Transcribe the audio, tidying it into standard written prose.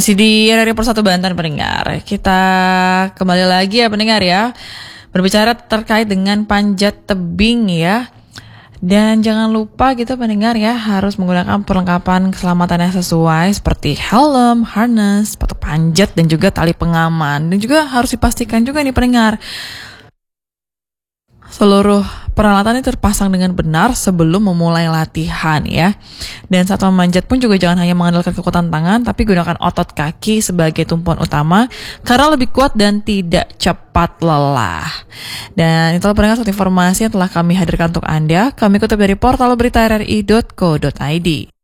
Masih di RRI Persatu Banten pendengar. Kita kembali lagi ya pendengar ya, berbicara terkait dengan panjat tebing ya. Dan jangan lupa kita pendengar ya, harus menggunakan perlengkapan keselamatan yang sesuai seperti helm, harness, sepatu panjat dan juga tali pengaman. Dan juga harus dipastikan juga nih pendengar, seluruh peralatan itu terpasang dengan benar sebelum memulai latihan ya. Dan saat memanjat pun juga jangan hanya mengandalkan kekuatan tangan, tapi gunakan otot kaki sebagai tumpuan utama karena lebih kuat dan tidak cepat lelah. Dan itulah pendengar satu informasi yang telah kami hadirkan untuk Anda. Kami kutip dari portal berita RRI.co.id.